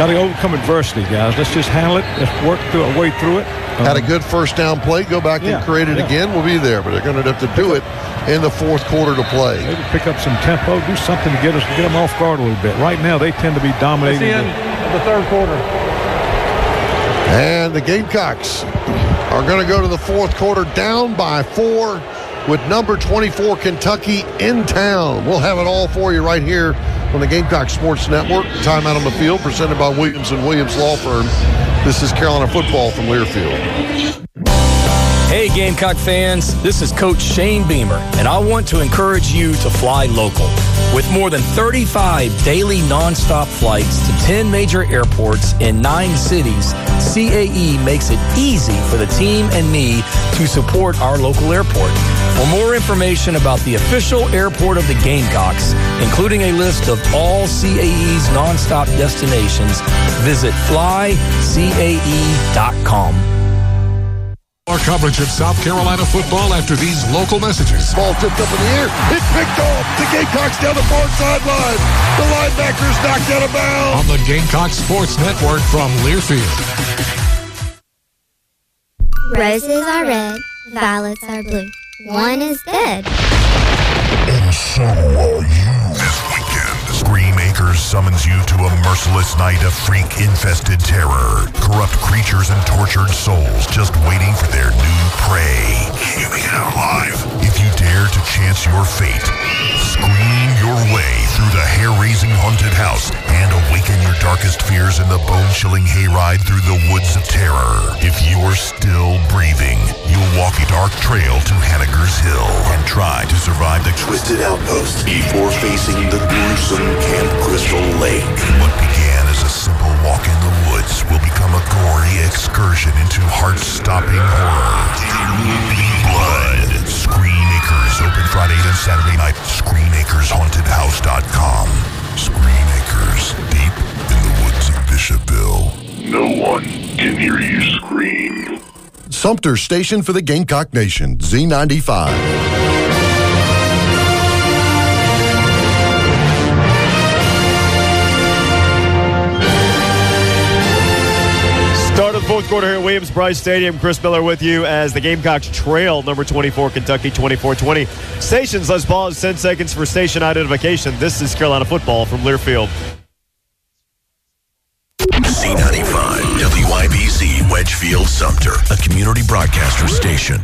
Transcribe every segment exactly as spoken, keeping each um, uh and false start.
Got to overcome adversity, guys. Let's just handle it. Let's work through our way through it. Um, Had a good first down play. Go back yeah, and create it yeah. again. We'll be there, but they're going to have to do it in the fourth quarter to play. Maybe pick up some tempo, do something to get us, get them off guard a little bit. Right now, they tend to be dominating. That's the end of the third quarter. And the Gamecocks are going to go to the fourth quarter down by four with number twenty-four Kentucky in town. We'll have it all for you right here on the Gamecock Sports Network. Timeout on the field presented by Williams and Williams Law Firm. This is Carolina football from Learfield. Hey Gamecock fans, this is Coach Shane Beamer, and I want to encourage you to fly local. With more than thirty-five daily nonstop flights to ten major airports in nine cities, C A E makes it easy for the team and me to support our local airport. For more information about the official airport of the Gamecocks, including a list of all C A E's nonstop destinations, visit fly C A E dot com. Our coverage of South Carolina football after these local messages. Ball tipped up in the air. It's picked off. The Gamecocks down the far sideline. The linebackers knocked out of bounds. On the Gamecock Sports Network from Learfield. Roses are red, violets are blue. One is dead. And so are you. This weekend, Scream Acres summons you to a merciless night of freak-infested terror. Corrupt creatures and tortured souls just waiting for their new prey. Human alive. If you dare to chance your fate, scream your way through the hair-raising haunted house and awaken your darkest fears in the bone-chilling hayride through the woods of terror. If you're still breathing, you'll walk a dark trail to Hanniger's Hill and try to survive the twisted outpost before facing the gruesome Camp Crystal Lake. What began as a simple walk in the woods will become a gory excursion into heart-stopping horror. Blood. Scream Acres, open Friday and Saturday night. scream acres haunted house dot com. Scream Acres, deep in the woods of Bishopville. No one can hear you scream. Sumter Station for the Gamecock Nation, Z ninety-five. Start of the fourth quarter here at Williams-Brice Stadium. Chris Miller with you as the Gamecocks trail number twenty-four Kentucky twenty-four twenty. Stations, let's pause ten seconds for station identification. This is Carolina football from Learfield. Z ninety-five, W I B C, Wedgefield, Sumter, a community broadcaster station.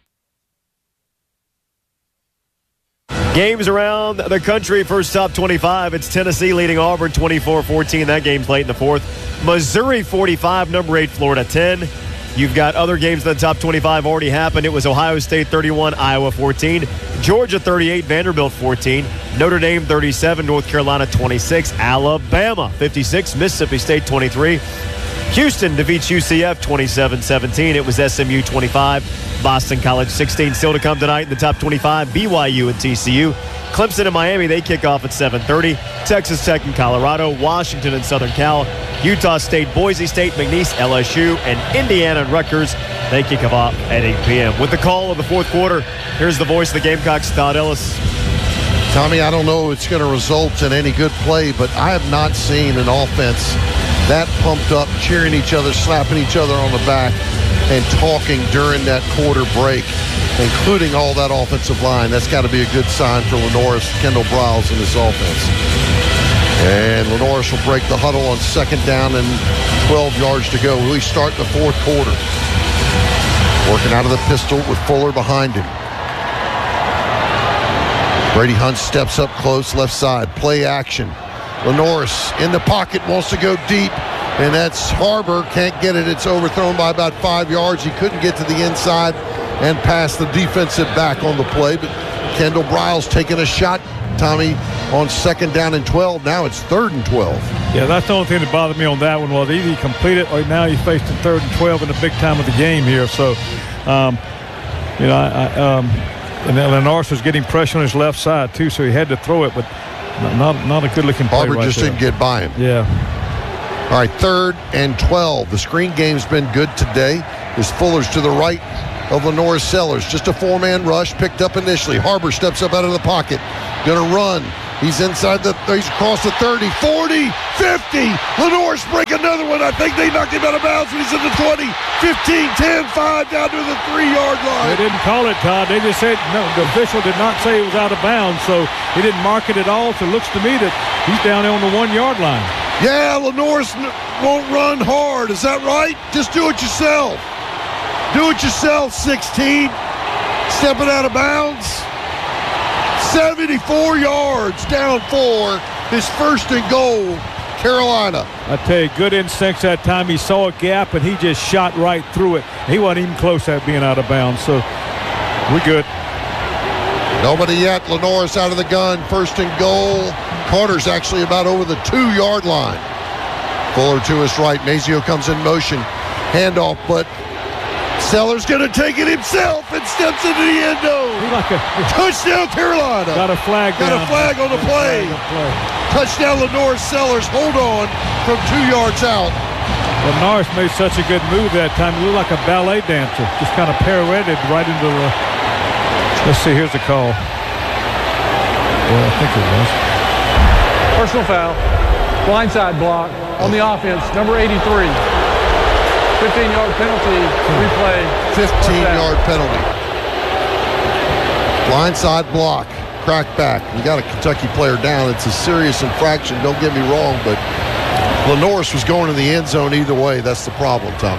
Games around the country. First top twenty-five. It's Tennessee leading Auburn twenty-four fourteen. That game's late in the fourth. Missouri forty-five, number eight, Florida ten. You've got other games in the top twenty-five already happened. It was Ohio State thirty-one, Iowa fourteen. Georgia thirty-eight, Vanderbilt fourteen. Notre Dame thirty-seven, North Carolina twenty-six. Alabama fifty-six, Mississippi State twenty-three. Houston defeats U C F twenty-seven seventeen. It was S M U twenty-five, Boston College sixteen. Still to come tonight in the top twenty-five, B Y U and T C U. Clemson and Miami, they kick off at seven thirty. Texas Tech and Colorado, Washington and Southern Cal, Utah State, Boise State, McNeese, L S U, and Indiana and Rutgers, they kick off at eight p.m. With the call of the fourth quarter, here's the voice of the Gamecocks, Todd Ellis. Tommy, I don't know if it's going to result in any good play, but I have not seen an offense that pumped up, cheering each other, slapping each other on the back, and talking during that quarter break, including all that offensive line. That's got to be a good sign for Lenoris, Kendall Briles, and this offense. And Lenoris will break the huddle on second down and twelve yards to go. We start the fourth quarter. Working out of the pistol with Fuller behind him. Brady Hunt steps up close, left side, play action. Lenoris in the pocket, wants to go deep, and that's Harbor, can't get it. It's overthrown by about five yards. He couldn't get to the inside and pass the defensive back on the play, but Kendall Briles taking a shot, Tommy, on second down and twelve. Now it's third and twelve. Yeah, that's the only thing that bothered me on that one was either he completed or now he's facing third and twelve in the big time of the game here. So, um, you know, I, I, um, and then Lenoris was getting pressure on his left side too, so he had to throw it, but not not a good-looking play. Harbor right just there. didn't get by him. Yeah. All right, third and twelve. The screen game's been good today. This Fuller's to the right of Lenoris Sellers. Just a four-man rush picked up initially. Harbor steps up out of the pocket. Going to run. He's inside the, he's across the thirty, forty, fifty. Lenore's break another one. I think they knocked him out of bounds. He's in the twenty, fifteen, ten, five, down to the three-yard line. They didn't call it, Todd. They just said, no, the official did not say it was out of bounds, so he didn't mark it at all. So it looks to me that he's down there on the one-yard line. Yeah, Lenore's won't run hard. Is that right? Just do it yourself. Do it yourself, sixteen. Stepping out of bounds. seventy-four yards, down four. His first and goal, Carolina. I tell you, good instincts that time. He saw a gap, and he just shot right through it. He wasn't even close at being out of bounds, so we're good. Nobody yet. Lenore's out of the gun. First and goal. Carter's actually about over the two-yard line. Fuller to his right. Mazio comes in motion. Handoff, but Sellers going to take it himself and steps into the end zone. Like a, Touchdown, Carolina. Got a flag Got down. a flag on the play. play. Touchdown, Lenore. Sellers hold on from two yards out. Well, Norris made such a good move that time. He looked like a ballet dancer. Just kind of pirouetted right into the... Let's see, here's the call. Well, I think it was. Personal foul. Blindside block on the offense. Number eighty-three. fifteen-yard penalty. Replay. fifteen-yard penalty. Blindside block. Crack back. We got a Kentucky player down. It's a serious infraction. Don't get me wrong, but Lenoris was going in the end zone either way. That's the problem, Tommy.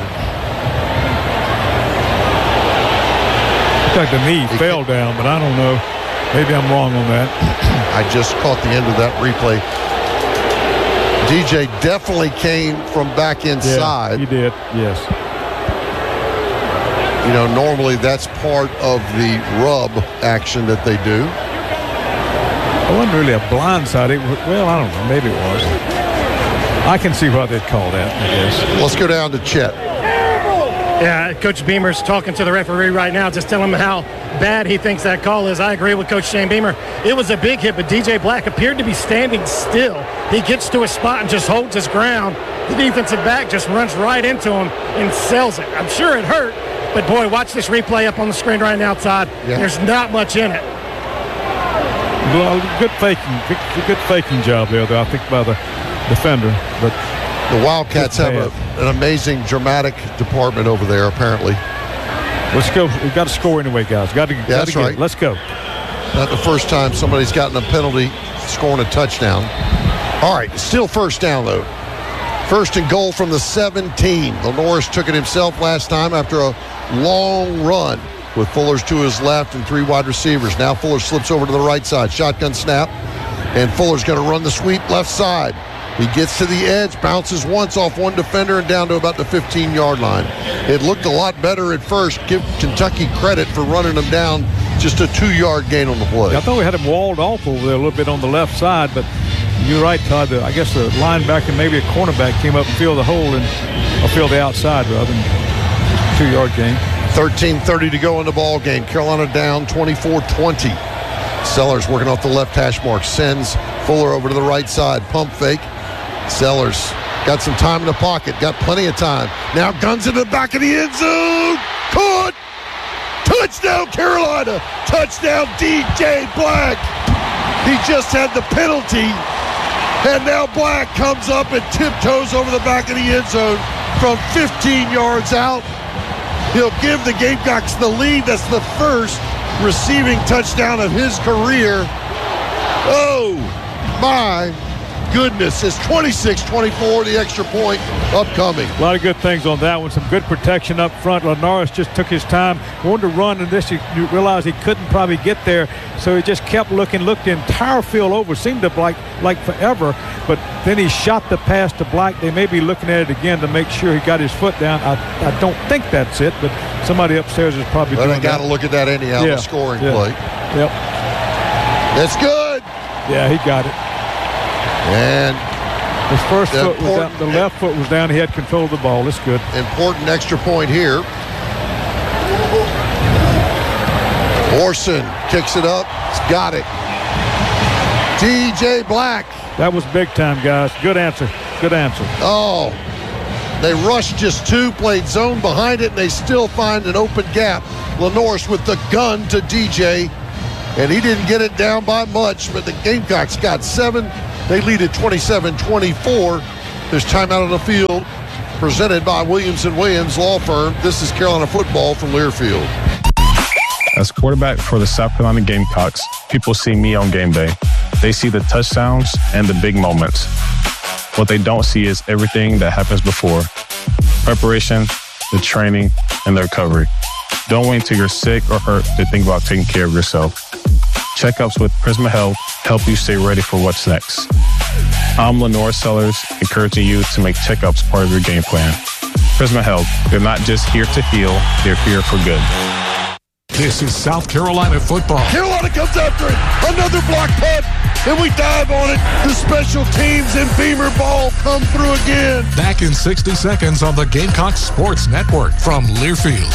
Like the knee he fell can, down, but I don't know. Maybe I'm wrong on that. I just caught the end of that replay. D J definitely came from back inside. Yeah, he did, yes. You know, normally that's part of the rub action that they do. It wasn't really a blindside. It was, well, I don't know. Maybe it was. I can see why they'd call that, I guess. Let's go down to Chet. Yeah, Coach Beamer's talking to the referee right now, just telling him how bad he thinks that call is. I agree with Coach Shane Beamer. It was a big hit, but D J Black appeared to be standing still. He gets to a spot and just holds his ground. The defensive back just runs right into him and sells it. I'm sure it hurt, but boy, watch this replay up on the screen right now, Todd. Yeah. There's not much in it. Well, good faking, good, good faking job there, though, I think, by the defender. But the Wildcats have a, an amazing dramatic department over there, apparently. Let's go. We've got to score anyway, guys. Got to, yeah, got that's to right. It. Let's go. Not the first time somebody's gotten a penalty scoring a touchdown. All right, still first down, though. First and goal from the seventeen. Lenoris took it himself last time after a long run with Fuller's to his left and three wide receivers. Now Fuller slips over to the right side. Shotgun snap. And Fuller's going to run the sweep left side. He gets to the edge, bounces once off one defender and down to about the fifteen-yard line. It looked a lot better at first. Give Kentucky credit for running them down. Just a two-yard gain on the play. I thought we had him walled off over there a little bit on the left side, but you're right, Todd. The, I guess the linebacker, maybe a cornerback, came up and filled the hole and or filled the outside rather than two-yard gain. thirteen thirty to go in the ball game. Carolina down twenty-four twenty. Sellers working off the left hash mark. Sends Fuller over to the right side. Pump fake. Sellers got some time in the pocket. Got plenty of time. Now guns in the back of the end zone. Caught. Touchdown Carolina. Touchdown D J Black. He just had the penalty. And now Black comes up and tiptoes over the back of the end zone from fifteen yards out. He'll give the Gamecocks the lead. That's the first receiving touchdown of his career. Oh, my goodness. It's twenty-six twenty-four, the extra point upcoming. A lot of good things on that one. Some good protection up front. Lenoris just took his time, wanted to run, and this you realize he couldn't probably get there, so he just kept looking, looked the entire field over, seemed to like like forever, but then he shot the pass to Black. They may be looking at it again to make sure he got his foot down. I, I don't think that's it, but somebody upstairs is probably well, doing they got that. to look at that anyhow, yeah. the scoring yeah. play. Yep. That's good. Yeah, he got it. And his first foot was down, the left foot was down. He had control of the ball. That's good. Important extra point here. Orson kicks it up. He's got it. D J Black. That was big time, guys. Good answer. Good answer. Oh, they rushed just two, played zone behind it, and they still find an open gap. Lenoris with the gun to D J. and he didn't get it down by much, but the Gamecocks got seven. They lead at twenty-seven twenty-four. There's timeout on the field presented by Williams and Williams Law Firm. This is Carolina football from Learfield. As quarterback for the South Carolina Gamecocks, people see me on game day. They see the touchdowns and the big moments. What they don't see is everything that happens before. Preparation, the training, and the recovery. Don't wait until you're sick or hurt to think about taking care of yourself. Checkups with Prisma Health help you stay ready for what's next. I'm Lenore Sellers, encouraging you to make checkups part of your game plan. Prisma Health, they're not just here to heal, they're here for good. This is South Carolina football. Carolina comes after it. Another block punt, and we dive on it. The special teams and Beamer ball come through again. Back in sixty seconds on the Gamecock Sports Network from Learfield.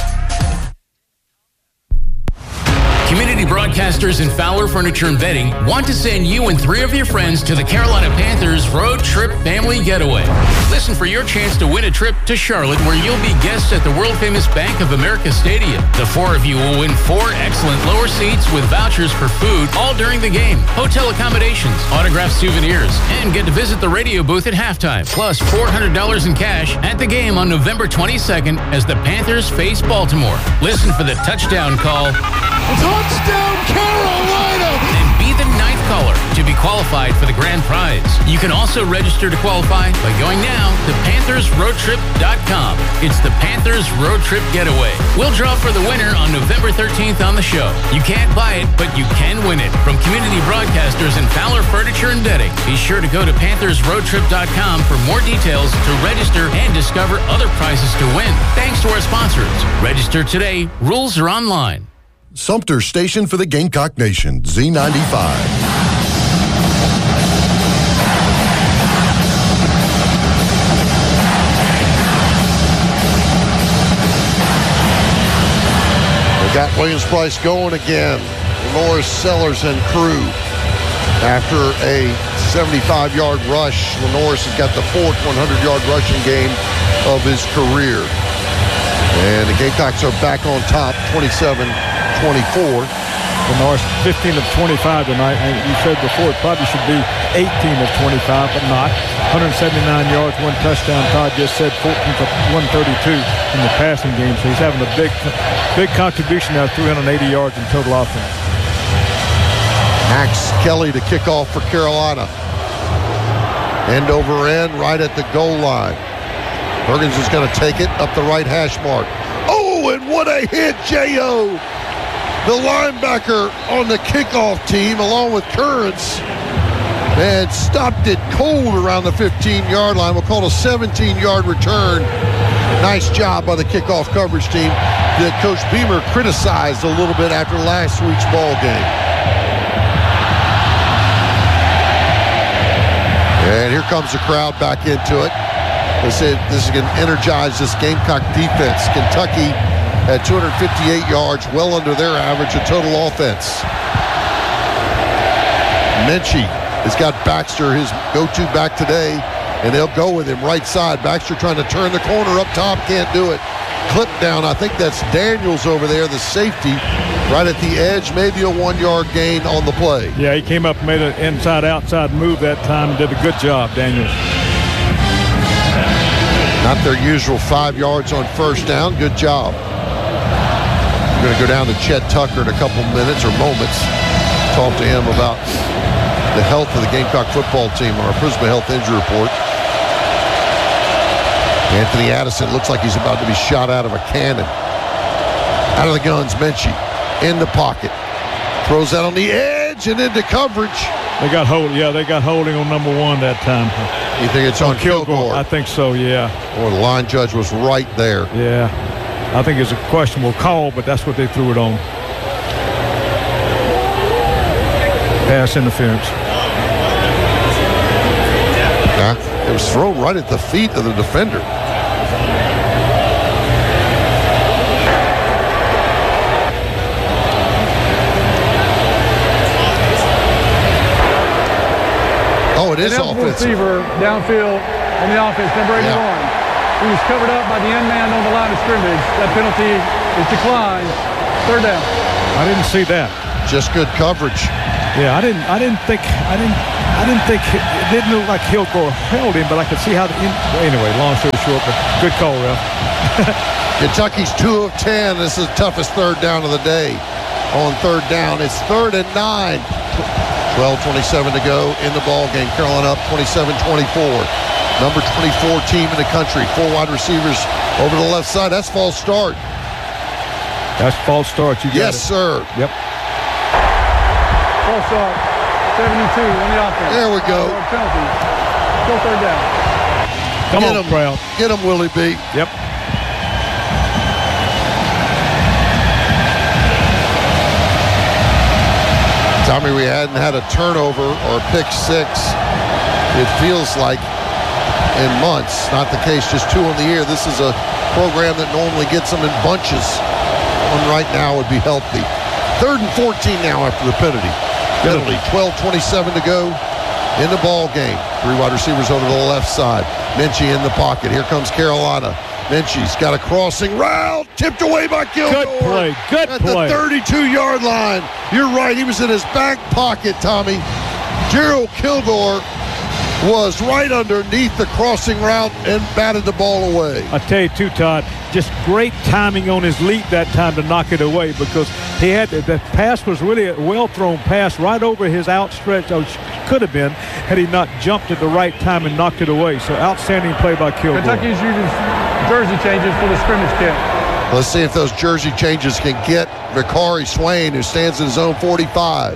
Community broadcasters and Fowler Furniture and Bedding want to send you and three of your friends to the Carolina Panthers Road Trip Family Getaway. Listen for your chance to win a trip to Charlotte, where you'll be guests at the world-famous Bank of America Stadium. The four of you will win four excellent lower seats with vouchers for food all during the game, hotel accommodations, autographed souvenirs, and get to visit the radio booth at halftime, plus four hundred dollars in cash at the game on November twenty-second as the Panthers face Baltimore. Listen for the touchdown call. Touchdown, Carolina! And be the ninth caller to be qualified for the grand prize. You can also register to qualify by going now to panthers road trip dot com. It's the Panthers Road Trip Getaway. We'll draw for the winner on November thirteenth on the show. You can't buy it, but you can win it. From community broadcasters and Fowler Furniture and Bedding. Be sure to go to panthers road trip dot com for more details to register and discover other prizes to win. Thanks to our sponsors. Register today. Rules are online. Sumter Station for the Gamecock Nation, Z ninety-five. We got Williams-Brice going again. Norris, Sellers, and crew. After a seventy-five-yard rush, Norris has got the fourth hundred-yard rushing game of his career. And the Gamecocks are back on top, twenty-seven twenty-four. Norris fifteen of twenty-five tonight. And you said before it probably should be eighteen of twenty-five, but not. one hundred seventy-nine yards, one touchdown. Todd just said fourteen for one thirty-two in the passing game. So he's having a big, big contribution now, three hundred eighty yards in total offense. Max Kelly to kick off for Carolina. End over end, right at the goal line. Perkins is going to take it up the right hash mark. Oh, and what a hit, J O The linebacker on the kickoff team, along with Currents, and stopped it cold around the fifteen-yard line. We'll call it a seventeen-yard return. Nice job by the kickoff coverage team that Coach Beamer criticized a little bit after last week's ball game. And here comes the crowd back into it. They said this is going to energize this Gamecock defense. Kentucky at two hundred fifty-eight yards, well under their average of total offense. Menchie has got Baxter, his go-to back today, and they'll go with him right side. Baxter trying to turn the corner up top, can't do it. Clip down, I think that's Daniels over there, the safety, right at the edge, maybe a one-yard gain on the play. Yeah, he came up and made an inside-outside move that time and did a good job, Daniels. Not their usual five yards on first down. Good job. We're going to go down to Chet Tucker in a couple minutes or moments. Talk to him about the health of the Gamecock football team on our Prisma Health Injury Report. Anthony Addison looks like he's about to be shot out of a cannon. Out of the guns, Menchie in the pocket. Throws that on the edge and into coverage. They got hold, yeah, they got holding on number one that time. You think it's on, on Kilgore? Kilgore? I think so, yeah. Boy, the line judge was right there. Yeah. I think it's a questionable call, but that's what they threw it on. Pass interference. Yeah, it was thrown right at the feet of the defender. Oh, it is offensive. Receiver downfield on the offense, number eighty-one. Yeah. He was covered up by the end man on the line of scrimmage. That penalty is declined. Third down. I didn't see that. just good coverage. Yeah, I didn't. I didn't think. I didn't. I didn't think it didn't look like Kilgore held him, but I could see how. The, anyway, long story short, but good call, ref. Kentucky's two of ten. This is the toughest third down of the day. On third down, it's third and nine. twelve twenty-seven to go in the ball game. Carolina up twenty-seven twenty-four. Number twenty-four team in the country. Four wide receivers over the left side. That's false start. That's false start. You got yes, it. sir. Yep. False start. seventy-two on the offense. There we go. Penalty. Still third down. Come Get on, him, Brown. Get him, Willie B. Yep. Tommy, we hadn't had a turnover or a pick six, it feels like, in months. Not the case, just two in the year. This is a program that normally gets them in bunches. One right now would be healthy. Third and fourteen now after the penalty. Penalty. twelve twenty-seven to go in the ball game. Three wide receivers over to the left side. Minchie in the pocket. Here comes Carolina. Minchie's got a crossing route. Tipped away by Kilgore. Good play. Good at play. the thirty-two-yard line. You're right. He was in his back pocket, Tommy. Gerald Kilgore was right underneath the crossing route and batted the ball away. I tell you too, Todd, just great timing on his leap that time to knock it away, because he had the, the pass was really a well-thrown pass right over his outstretched, or could have been, had he not jumped at the right time and knocked it away. So outstanding play by Kilgore. Kentucky's using jersey changes for the scrimmage kick. Let's see if those jersey changes can get Vicari Swain, who stands in his own forty-five.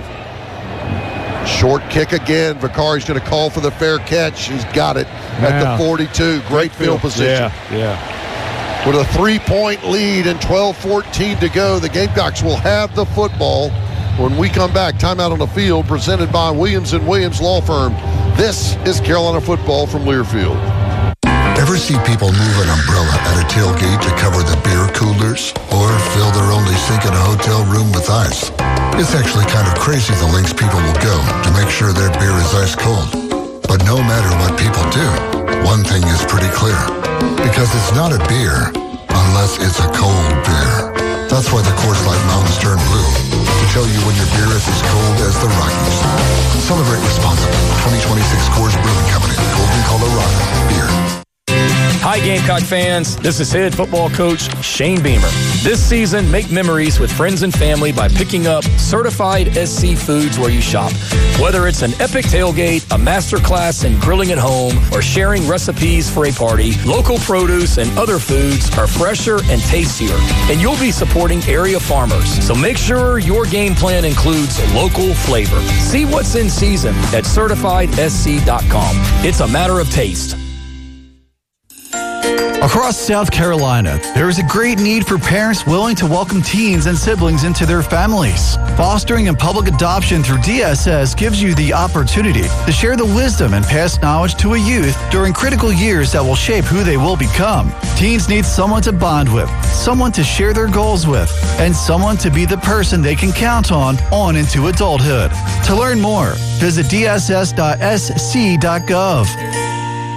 Short kick again. Vicari's going to call for the fair catch. He's got it at Yeah. the forty-two. Great field position. Yeah, yeah. With a three-point lead and twelve fourteen to go, the Gamecocks will have the football when we come back. Timeout on the field presented by Williams and Williams Law Firm. This is Carolina football from Learfield. Ever see people move an umbrella at a tailgate to cover the beer coolers? Or fill their only sink in a hotel room with ice? It's actually kind of crazy the lengths people will go to make sure their beer is ice cold. But no matter what people do, one thing is pretty clear. Because it's not a beer unless it's a cold beer. That's why the Coors Light Mountains turn blue. To tell you when your beer is as cold as the Rockies. Celebrate responsibly. twenty twenty-six Coors Brewing Company. Golden, Colorado. Beer. Hi, Gamecock fans. This is head football coach Shane Beamer. This season, make memories with friends and family by picking up certified S C foods where you shop. Whether it's an epic tailgate, a master class in grilling at home, or sharing recipes for a party, local produce and other foods are fresher and tastier. And you'll be supporting area farmers. So make sure your game plan includes local flavor. See what's in season at certified S C dot com. It's a matter of taste. Across South Carolina, there is a great need for parents willing to welcome teens and siblings into their families. Fostering and public adoption through D S S gives you the opportunity to share the wisdom and pass knowledge to a youth during critical years that will shape who they will become. Teens need someone to bond with, someone to share their goals with, and someone to be the person they can count on on into adulthood. To learn more, visit D S S dot S C dot gov.